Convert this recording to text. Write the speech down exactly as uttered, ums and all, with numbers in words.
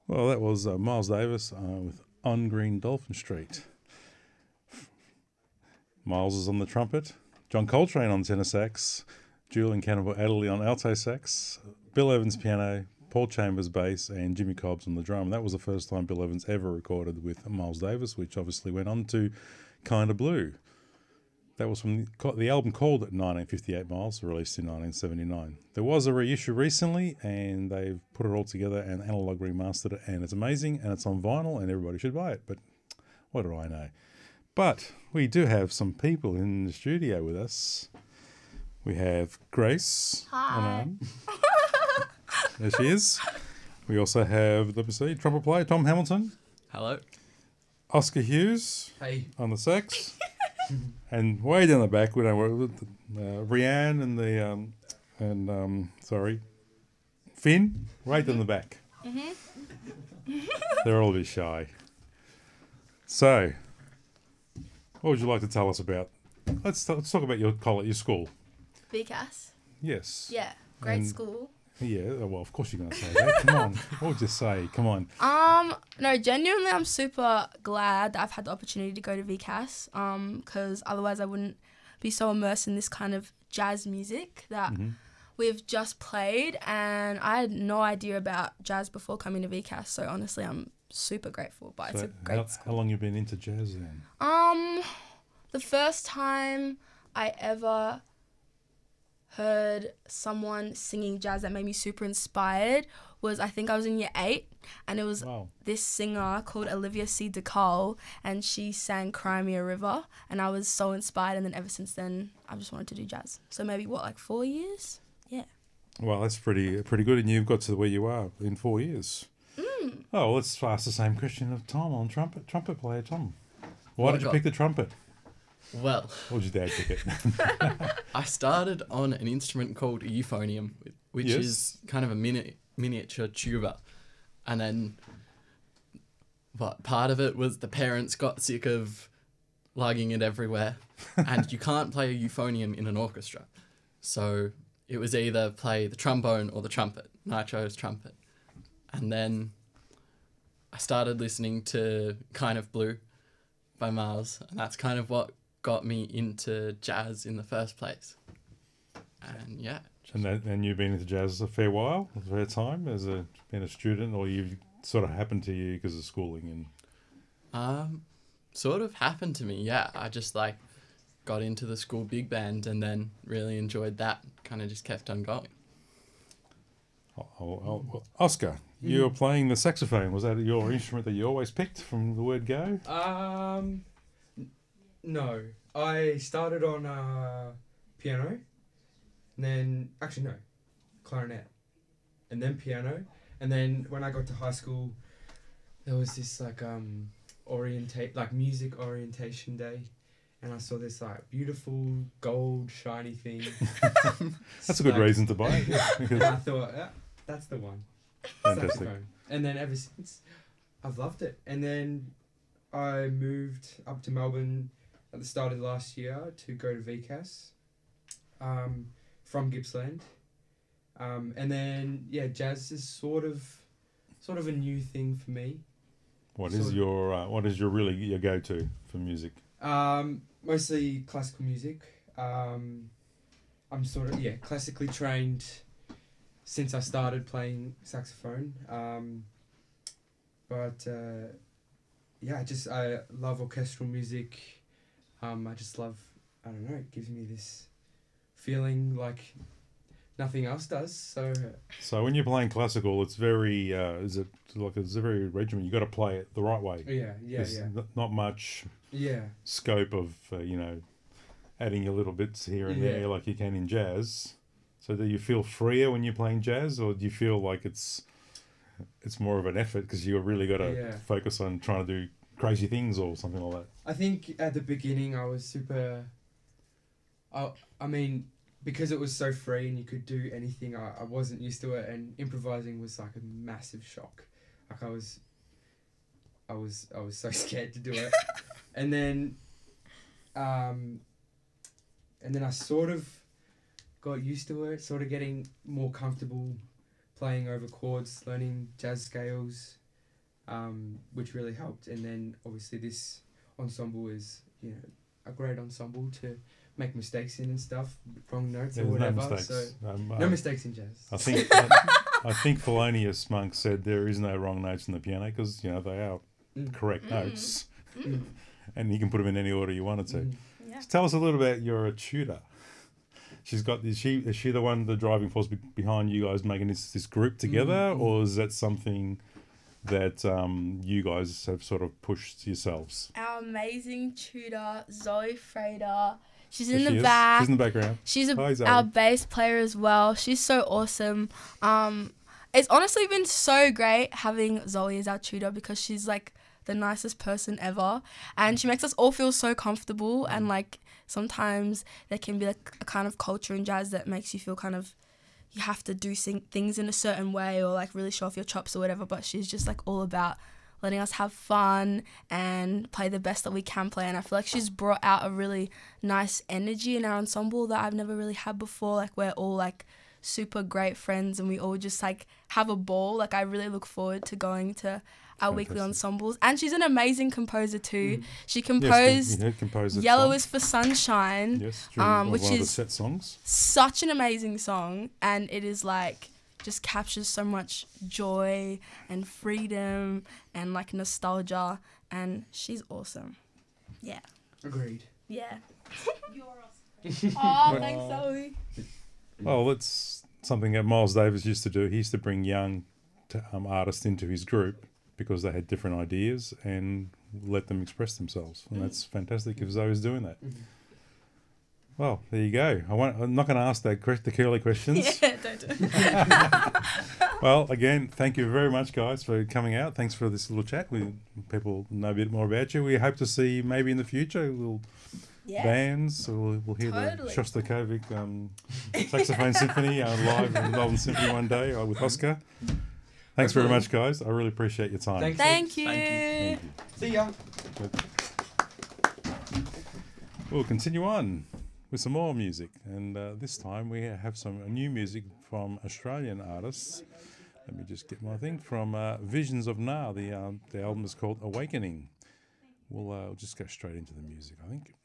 Well, that was uh, Miles Davis uh, with On Green Dolphin Street. Miles is on the trumpet, John Coltrane on tenor sax, Julian Cannibal Adderley on alto sax, Bill Evans piano, Paul Chambers bass, and Jimmy Cobbs on the drum. That was the first time Bill Evans ever recorded with Miles Davis, which obviously went on to Kinda Blue. That was from the, the album called nineteen fifty-eight Miles, released in nineteen seventy-nine. There was a reissue recently, and they've put it all together and analog remastered it, and it's amazing, and it's on vinyl, and everybody should buy it. But what do I know? But we do have some people in the studio with us. We have Grace. Hi. On there she is. We also have, let me see, trumpet player Tom Hamilton. Hello. Oscar Hughes. Hey. On the sax. And way down the back, we don't worry, uh, Rianne and the, um, and, um, sorry, Finn, right down the back. Mm-hmm. They're all a bit shy. So, what would you like to tell us about? Let's, let's talk about your college, your school. V C A S. Yes. Yeah, great And- school. Yeah, well, of course you're going to say that. Come on. What would you say? Come on. Um, no, genuinely, I'm super glad that I've had the opportunity to go to V C A S. Um, because otherwise I wouldn't be so immersed in this kind of jazz music that Mm-hmm. we've just played, and I had no idea about jazz before coming to V C A S. So honestly, I'm super grateful. But it's So a great how, school. how long you been into jazz then? Um, the first time I ever heard someone singing jazz that made me super inspired was, I think I was in year eight, and it was Wow. this singer called Olivia C. DeCole, and she sang Cry Me a River, and I was so inspired, and then ever since then I've just wanted to do jazz. So maybe what, like four years? Yeah. Well, that's pretty pretty good, and you've got to where you are in four years. Mm. Oh, well, let's ask the same question of Tom on trumpet. Trumpet player Tom. Why Well, did you I pick the trumpet? Well, Or did your dad pick it? I started on an instrument called a euphonium, which Yes. is kind of a mini- miniature tuba. And then, but part of it was the parents got sick of lugging it everywhere, and you can't play a euphonium in an orchestra. So it was either play the trombone or the trumpet. And I chose trumpet. And then I started listening to Kind of Blue by Miles, and that's kind of what got me into jazz in the first place. And yeah. and that, and you've been into jazz a fair while, a fair time, as a been a student, or you've sort of happened to you because of schooling and. Um, sort of happened to me, yeah. I just like got into the school big band and then really enjoyed that. Kind of just kept on going. Oh, oh, oh, well, Oscar, you were playing the saxophone. Was that your instrument that you always picked from the word go? Um, n- no. I started on uh, piano, and then actually no, clarinet, and then piano, and then when I got to high school, there was this like um orientate like music orientation day, and I saw this like beautiful gold shiny thing. That's a good Like- reason to buy it. And I thought, yeah, that's the one. Fantastic. Saxophone. And then ever since, I've loved it. And then I moved up to Melbourne at the start of last year to go to V C A S um, from Gippsland. Um, and then, yeah, jazz is sort of sort of a new thing for me. What is Sort of. your uh, what is your really your go to for music? Um, mostly classical music. Um, I'm sort of, yeah, classically trained since I started playing saxophone. Um, but uh, yeah, I just I love orchestral music. Um, I just love, I don't know, it gives me this feeling like nothing else does. So So when you're playing classical, it's very uh, is it like it's a very regimen. You got to play it the right way. yeah, yeah, There's yeah, n- not much yeah, scope of uh, you know adding your little bits here and Yeah. there like you can in jazz. So do you feel freer when you're playing jazz, or do you feel like it's it's more of an effort because you really got to Yeah. focus on trying to do crazy things or something like that? I think at the beginning I was super. I I mean, because it was so free and you could do anything, I, I wasn't used to it, and improvising was like a massive shock. Like I was. I was I was so scared to do it, and then, um. And then I sort of got used to it, sort of getting more comfortable playing over chords, learning jazz scales, um, which really helped. And then obviously this ensemble is, you know, a great ensemble to make mistakes in and stuff, wrong notes or There's no whatever. mistakes. So Um, no I- mistakes in jazz. I think I, I think Thelonious Monk said there is no wrong notes in the piano because you know they are Mm. correct Mm. notes, Mm. and you can put them in any order you wanted to. Mm. Yeah. So tell us a little about your tutor. She's got is she is she the one the driving force be- behind you guys making this this group together, Mm. or is that something that um, you guys have sort of pushed yourselves? Our amazing tutor, Zoe Frater. She's There in she the is. back. She's in the background. She's a, Hi, Zoe. our bass player as well. She's so awesome. Um, it's honestly been so great having Zoe as our tutor because she's like the nicest person ever, and she makes us all feel so comfortable. And like sometimes there can be like a kind of culture in jazz that makes you feel kind of you have to do sing- things in a certain way or like really show off your chops or whatever. But she's just like all about letting us have fun and play the best that we can play. And I feel like she's brought out a really nice energy in our ensemble that I've never really had before. Like we're all like super great friends and we all just like have a ball. Like I really look forward to going to our weekly Fantastic. ensembles. And she's an amazing composer too. Mm. She Yes, composed we, we composed Yellow song. is for Sunshine. Yes, during um, one which of the is- set songs. Such an amazing song, and it is like just captures so much joy and freedom and like nostalgia, and she's awesome. Yeah. Agreed. Yeah. You're awesome. Oh, thanks, Zoe. Well, that's something that Miles Davis used to do. He used to bring young t- um, artists into his group because they had different ideas and let them express themselves. And that's fantastic if Zoe's doing that. Mhm. Well, there you go. I won't, I'm not going to ask that que- the curly questions. Yeah, don't do it. Well, again, thank you very much, guys, for coming out. Thanks for this little chat. We people know a bit more about you. We hope to see maybe in the future little Yeah. bands. Or we'll, we'll hear Totally. the Shostakovich um, saxophone symphony uh, live in Melbourne Symphony one day uh, with Oscar. Thanks very much, guys. I really appreciate your time. Thanks. Thank you. Thank you. Thank you. See ya. We'll continue on with some more music, and uh, this time we have some new music from Australian artists. Let me just get my thing from uh, Visions of Na. The um, the album is called Awakening. We'll uh, just go straight into the music, I think.